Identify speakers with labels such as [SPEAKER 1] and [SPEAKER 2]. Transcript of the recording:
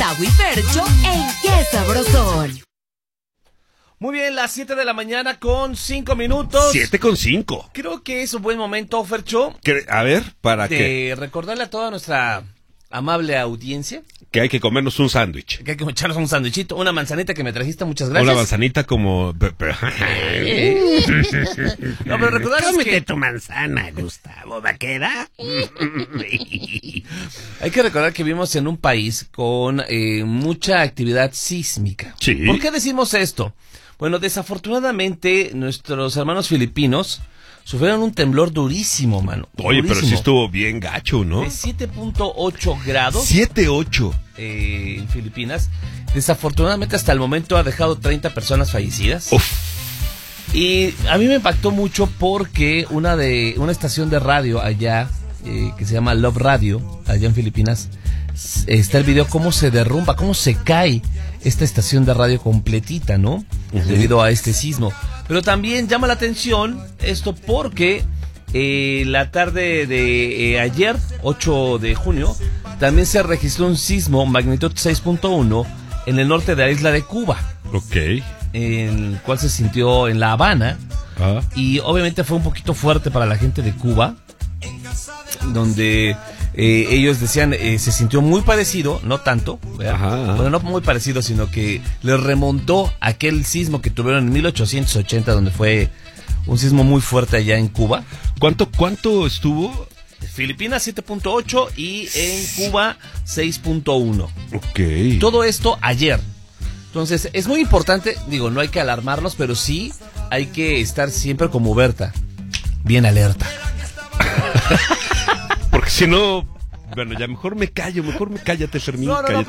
[SPEAKER 1] Tavo y Fercho en Qué Sabrosón.
[SPEAKER 2] Muy bien, las 7 de la mañana con 5 minutos.
[SPEAKER 3] 7:05.
[SPEAKER 2] Creo que es un buen momento, Fercho.
[SPEAKER 3] A ver, ¿para
[SPEAKER 2] de
[SPEAKER 3] qué?
[SPEAKER 2] recordarle a toda nuestra amable audiencia
[SPEAKER 3] Que hay que comernos un sándwich.
[SPEAKER 2] que hay que echarnos un sándwichito, una manzanita que me trajiste, muchas gracias.
[SPEAKER 3] Una manzanita como...
[SPEAKER 2] No, pero recordarles
[SPEAKER 4] Cómete
[SPEAKER 2] que
[SPEAKER 4] tu manzana, Gustavo Vaquera.
[SPEAKER 2] hay que recordar que vivimos en un país con mucha actividad sísmica.
[SPEAKER 3] Sí.
[SPEAKER 2] ¿Por qué decimos esto? Bueno, desafortunadamente nuestros hermanos filipinos sufrieron un temblor durísimo, mano.
[SPEAKER 3] Oye, pero sí estuvo bien gacho, ¿no?
[SPEAKER 2] De 7.8 grados
[SPEAKER 3] 7-8.
[SPEAKER 2] en Filipinas. Desafortunadamente hasta el momento ha dejado 30 personas fallecidas.
[SPEAKER 3] Uf.
[SPEAKER 2] Y a mí me impactó mucho porque una estación de radio allá, que se llama Love Radio, allá en Filipinas, está el video cómo se derrumba, cómo se cae esta estación de radio completita, ¿no? Debido a este sismo. Pero también llama la atención esto porque la tarde de ayer, 8 de junio, también se registró un sismo magnitud 6.1 en el norte de la isla de Cuba.
[SPEAKER 3] Ok.
[SPEAKER 2] En el cual se sintió en La Habana. Y obviamente fue un poquito fuerte para la gente de Cuba, donde ellos decían se sintió muy parecido, no tanto, ¿verdad? Bueno, no muy parecido, sino que les remontó aquel sismo que tuvieron en 1880, donde fue un sismo muy fuerte allá en Cuba.
[SPEAKER 3] ¿Cuánto estuvo?
[SPEAKER 2] Filipinas 7.8 y en Cuba 6.1.
[SPEAKER 3] Ok.
[SPEAKER 2] Todo esto ayer. Entonces, es muy importante, digo, no hay que alarmarnos, pero sí hay que estar siempre como Berta, bien alerta.
[SPEAKER 3] Porque si no, bueno, ya mejor me cállate, Fermín.
[SPEAKER 2] No,
[SPEAKER 3] Cállate.